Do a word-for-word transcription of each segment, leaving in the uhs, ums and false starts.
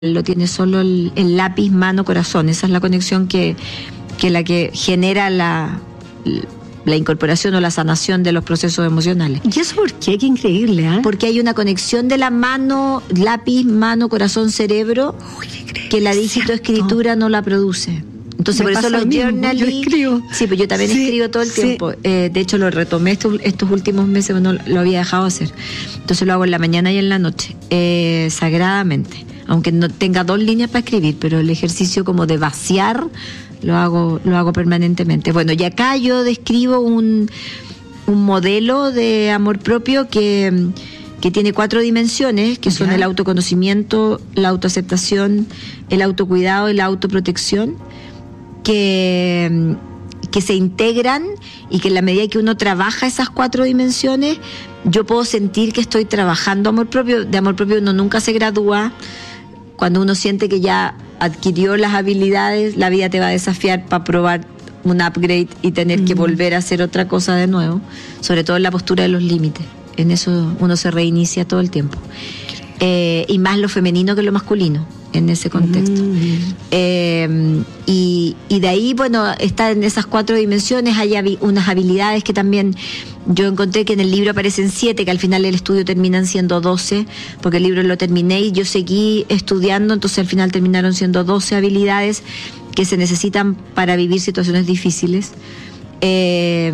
lo tiene solo el, el lápiz, mano, corazón. Esa es la conexión que, que la que genera la, la incorporación o la sanación de los procesos emocionales. ¿Y eso por qué? Qué increíble, ¿eh? Porque hay una conexión de la mano, lápiz, mano, corazón, cerebro, Uy, que la dígito-escritura no la produce. Entonces, Me por eso los journaling... Yo escribo. Sí, pues yo también sí, escribo todo el sí. tiempo. Eh, de hecho, lo retomé estos, estos últimos meses, bueno, lo había dejado hacer. Entonces lo hago en la mañana y en la noche, eh, sagradamente. Aunque no tenga dos líneas para escribir, pero el ejercicio como de vaciar lo hago, lo hago permanentemente. Bueno, y acá yo describo un, un modelo de amor propio que... que tiene cuatro dimensiones, que son ya. el autoconocimiento, la autoaceptación, el autocuidado y la autoprotección, que, que se integran y que en la medida que uno trabaja esas cuatro dimensiones, yo puedo sentir que estoy trabajando amor propio. De amor propio uno nunca se gradúa. Cuando uno siente que ya adquirió las habilidades, la vida te va a desafiar para probar un upgrade y tener mm. que volver a hacer otra cosa de nuevo, sobre todo en la postura de los límites. En eso uno se reinicia todo el tiempo. Eh, y más lo femenino que lo masculino en ese contexto. Mm. Eh, y, y de ahí, bueno, está en esas cuatro dimensiones, hay habi- unas habilidades que también yo encontré que en el libro aparecen siete, que al final del estudio terminan siendo doce, porque el libro lo terminé y yo seguí estudiando, entonces al final terminaron siendo doce habilidades que se necesitan para vivir situaciones difíciles. Eh,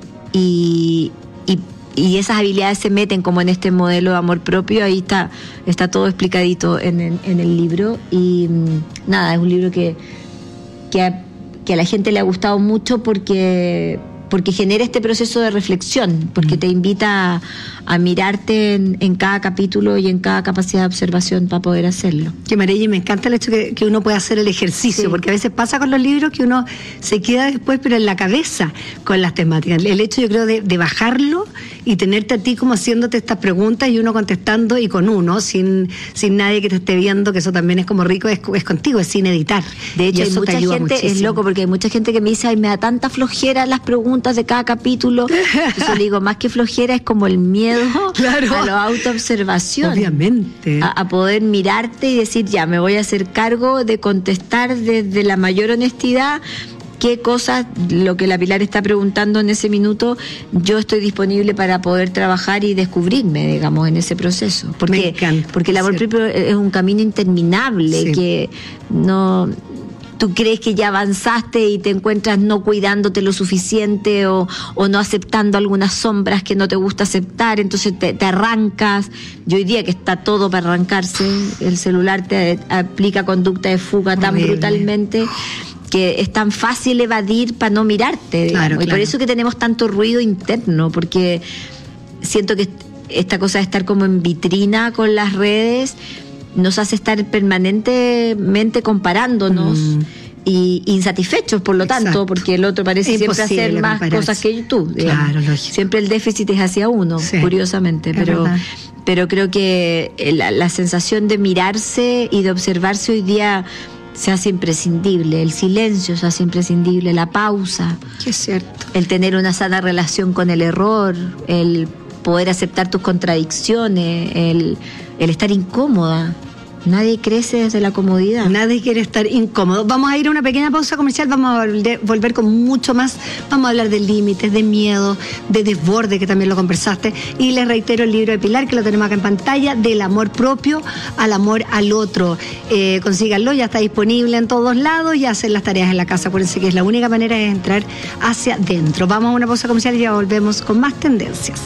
y, y Y esas habilidades se meten como en este modelo de amor propio. Ahí está está todo explicadito en el, en el libro. Y nada, es un libro que, que, a, que a la gente le ha gustado mucho porque, porque genera este proceso de reflexión, porque te invita a, a mirarte en, en cada capítulo y en cada capacidad de observación para poder hacerlo. Que maravilla, y me encanta el hecho que, que uno pueda hacer el ejercicio, sí. porque a veces pasa con los libros que uno se queda después, pero en la cabeza con las temáticas. El hecho, yo creo, de, de bajarlo y tenerte a ti como haciéndote estas preguntas y uno contestando y con uno, sin, sin nadie que te esté viendo, que eso también es como rico, es, es contigo, es sin editar. De hecho, hay mucha gente, muchísimo. Es loco, porque hay mucha gente que me dice, ay, me da tanta flojera las preguntas de cada capítulo. Yo le digo, más que flojera es como el miedo claro. a la autoobservación. Obviamente. A, a poder mirarte y decir, ya, me voy a hacer cargo de contestar desde la mayor honestidad qué cosas, lo que la Pilar está preguntando en ese minuto, yo estoy disponible para poder trabajar y descubrirme, digamos, en ese proceso. Porque, porque el amor propio es un camino interminable, sí. que no... Tú crees que ya avanzaste y te encuentras no cuidándote lo suficiente o, o no aceptando algunas sombras que no te gusta aceptar, entonces te, te arrancas. Y hoy día que está todo para arrancarse, el celular te aplica conducta de fuga tan Horrible. brutalmente que es tan fácil evadir para no mirarte, digamos. Claro, claro. Y por eso que tenemos tanto ruido interno, porque siento que esta cosa de estar como en vitrina con las redes nos hace estar permanentemente comparándonos mm. y insatisfechos, por lo Exacto. tanto, porque el otro parece es siempre hacer más compararse. cosas que tú. Claro, siempre el déficit es hacia uno, sí. curiosamente, pero, pero creo que la, la sensación de mirarse y de observarse hoy día se hace imprescindible, el silencio se hace imprescindible, la pausa, que es cierto, el tener una sana relación con el error, el poder aceptar tus contradicciones, el, el estar incómoda. Nadie crece desde la comodidad. Nadie quiere estar incómodo. Vamos a ir a una pequeña pausa comercial, vamos a volver con mucho más. Vamos a hablar de límites, de miedo, de desborde, que también lo conversaste. Y les reitero el libro de Pilar, que lo tenemos acá en pantalla, del amor propio al amor al otro. Eh, consíganlo, ya está disponible en todos lados y hacen las tareas en la casa. Acuérdense que es la única manera de entrar hacia adentro. Vamos a una pausa comercial y ya volvemos con más tendencias.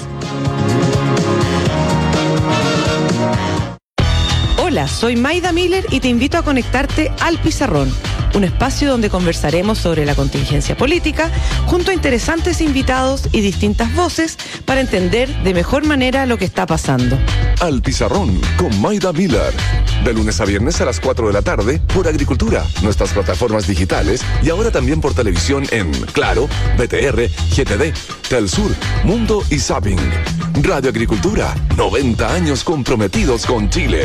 Hola, soy Maida Miller y te invito a conectarte al Pizarrón, un espacio donde conversaremos sobre la contingencia política junto a interesantes invitados y distintas voces para entender de mejor manera lo que está pasando. Al Pizarrón con Maida Miller, de lunes a viernes a las cuatro de la tarde por Agricultura, nuestras plataformas digitales y ahora también por televisión en Claro, B T R, G T D, Telsur, Mundo y Zapping. Radio Agricultura, noventa años comprometidos con Chile.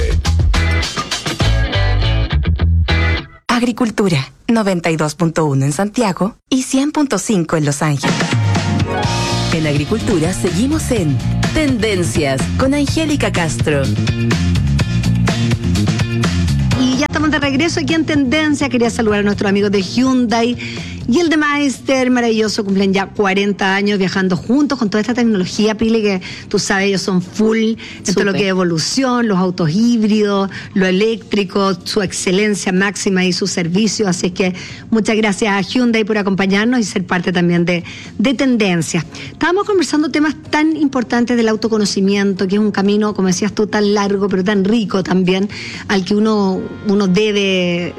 Agricultura, noventa y dos punto uno en Santiago y cien punto cinco en Los Ángeles. En Agricultura seguimos en Tendencias con Angélica Castro. Estamos de regreso aquí en Tendencia. Quería saludar a nuestros amigos de Hyundai y el de Meister, maravilloso, cumplen ya cuarenta años viajando juntos con toda esta tecnología, Pili, que tú sabes, ellos son full en todo lo que es evolución, los autos híbridos, lo eléctrico, su excelencia máxima y su servicio. Así que muchas gracias a Hyundai por acompañarnos y ser parte también de, de Tendencia. Estábamos conversando temas tan importantes del autoconocimiento, que es un camino, como decías tú, tan largo, pero tan rico también, al que uno, uno debe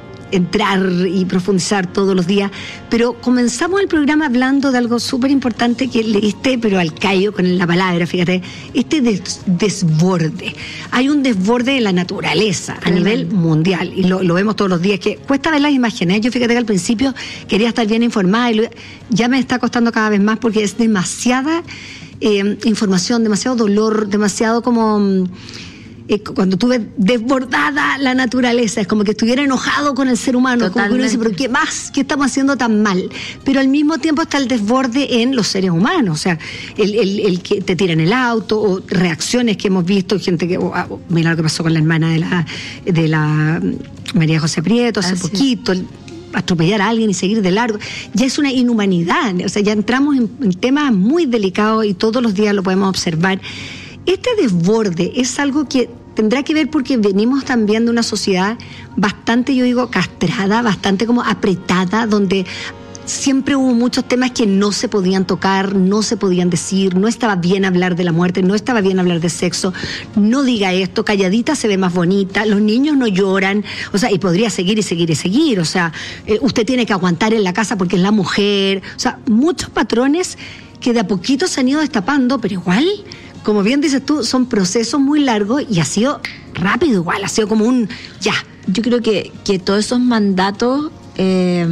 entrar y profundizar todos los días. Pero comenzamos el programa hablando de algo súper importante que leíste, pero al callo con la palabra, fíjate, este des- desborde. Hay un desborde en la naturaleza a nivel mundial y lo, lo vemos todos los días, que cuesta ver las imágenes. Yo fíjate que al principio quería estar bien informada y lo, ya me está costando cada vez más porque es demasiada eh, información, demasiado dolor, demasiado como... Eh, cuando tú ves desbordada la naturaleza, es como que estuviera enojado con el ser humano. Totalmente. Como que uno dice, pero ¿qué más? ¿Qué estamos haciendo tan mal? Pero al mismo tiempo está el desborde en los seres humanos, o sea, el, el, el que te tiran el auto, o reacciones que hemos visto, gente que, oh, oh, mira lo que pasó con la hermana de la, de la María José Prieto hace Así. poquito, el, atropellar a alguien y seguir de largo, ya es una inhumanidad, o sea, ya entramos en, en temas muy delicados y todos los días lo podemos observar. Este desborde es algo que tendrá que ver porque venimos también de una sociedad bastante, yo digo, castrada, bastante como apretada, donde siempre hubo muchos temas que no se podían tocar, no se podían decir, no estaba bien hablar de la muerte, no estaba bien hablar de sexo, no diga esto, calladita se ve más bonita, los niños no lloran, o sea, y podría seguir y seguir y seguir, o sea, eh, usted tiene que aguantar en la casa porque es la mujer, o sea, muchos patrones que de a poquito se han ido destapando, pero igual... Como bien dices tú, son procesos muy largos y ha sido rápido igual, ha sido como un ya. Yo creo que, que todos esos mandatos, eh,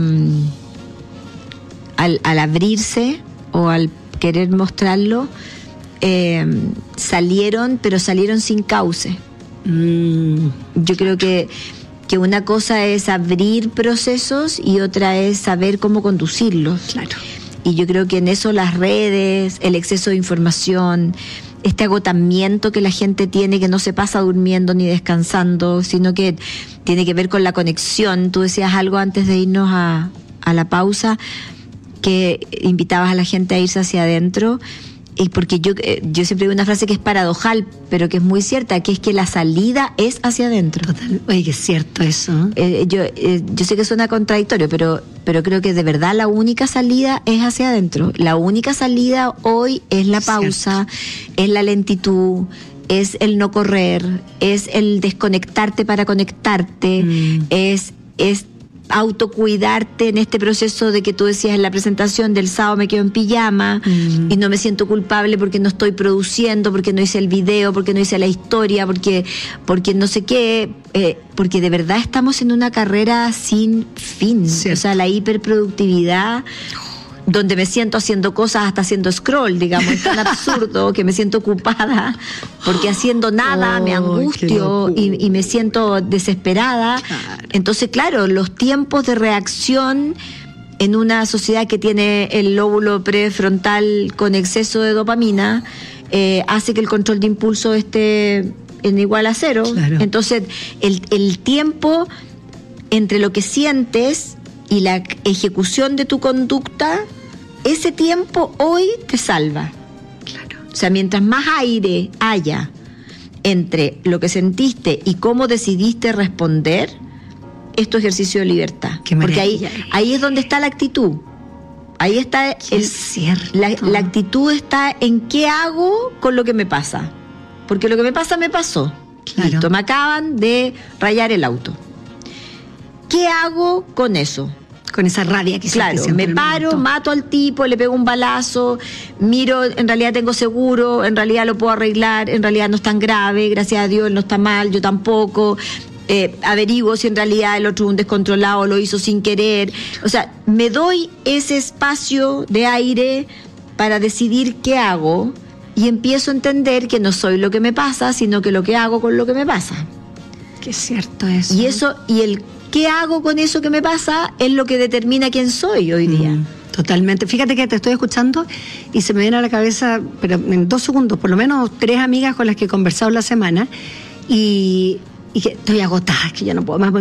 al, al abrirse o al querer mostrarlo, eh, salieron, pero salieron sin cauce. Mm, yo creo que, que una cosa es abrir procesos y otra es saber cómo conducirlos. Claro. Y yo creo que en eso las redes, el exceso de información, este agotamiento que la gente tiene, que no se pasa durmiendo ni descansando, sino que tiene que ver con la conexión. Tú decías algo antes de irnos a, a la pausa, que invitabas a la gente a irse hacia adentro, y porque yo, yo siempre digo una frase que es paradojal, pero que es muy cierta, que es que la salida es hacia adentro. Total. Oye, que es cierto eso. Eh, yo, eh, yo sé que suena contradictorio, pero, pero creo que de verdad la única salida es hacia adentro. La única salida hoy es la pausa, cierto. Es la lentitud, es el no correr, es el desconectarte para conectarte, mm. es, es autocuidarte en este proceso de que tú decías en la presentación del sábado me quedo en pijama mm. y no me siento culpable porque no estoy produciendo, porque no hice el video, porque no hice la historia, porque, porque no sé qué, eh, porque de verdad estamos en una carrera sin fin. Cierto. O sea, la hiperproductividad, donde me siento haciendo cosas hasta haciendo scroll, digamos, es tan absurdo que me siento ocupada porque haciendo nada oh, me angustio y, y me siento desesperada. Claro. Entonces, claro, los tiempos de reacción en una sociedad que tiene el lóbulo prefrontal con exceso de dopamina eh, hace que el control de impulso esté en igual a cero. Claro. Entonces, el, el tiempo entre lo que sientes y la ejecución de tu conducta, ese tiempo hoy te salva. Claro. O sea, mientras más aire haya entre lo que sentiste y cómo decidiste responder, es tu ejercicio de libertad. Qué porque ahí, ahí es donde está la actitud. Ahí está el, es cierto. La, la actitud está en qué hago con lo que me pasa. Porque lo que me pasa, me pasó. Claro. Listo, me acaban de rayar el auto. ¿Qué hago con eso? Con esa rabia que claro, me paro, mato al tipo, le pego un balazo, miro, en realidad tengo seguro, en realidad lo puedo arreglar, en realidad no es tan grave, gracias a Dios él no está mal, yo tampoco, eh, averiguo si en realidad el otro es un descontrolado, lo hizo sin querer, o sea, me doy ese espacio de aire para decidir qué hago y empiezo a entender que no soy lo que me pasa, sino que lo que hago con lo que me pasa. Qué cierto eso. Y eso, y el ¿qué hago con eso que me pasa? Es lo que determina quién soy hoy día. Mm, totalmente. Fíjate que te estoy escuchando y se me viene a la cabeza, pero en dos segundos, por lo menos tres amigas con las que he conversado la semana y, y que estoy agotada, que ya no puedo más.